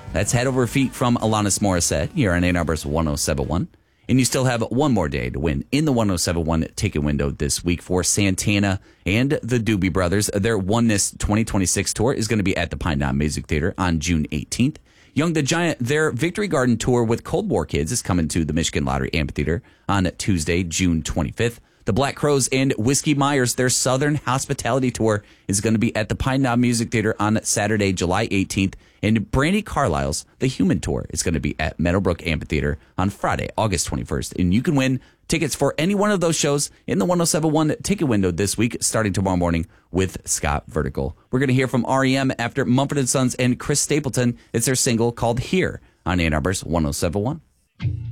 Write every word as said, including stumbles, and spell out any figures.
That's Head Over Feet from Alanis Morissette here on Ann Arbor's one oh seven point one. And you still have one more day to win in the one oh seven point one ticket window this week for Santana and the Doobie Brothers. Their Oneness twenty twenty-six tour is going to be at the Pine Knob Music Theater on June eighteenth. Young the Giant, their Victory Garden tour with Cold War Kids is coming to the Michigan Lottery Amphitheater on Tuesday, June twenty-fifth. The Black Crowes and Whiskey Myers, their Southern Hospitality Tour is going to be at the Pine Knob Music Theater on Saturday, July eighteenth. And Brandi Carlile's The Human Tour is going to be at Meadowbrook Amphitheater on Friday, August twenty-first. And you can win tickets for any one of those shows in the one oh seven point one ticket window this week, starting tomorrow morning with Scott Vertical. We're going to hear from R E M after Mumford and Sons and Chris Stapleton. It's their single called Here on Ann Arbor's one oh seven point one.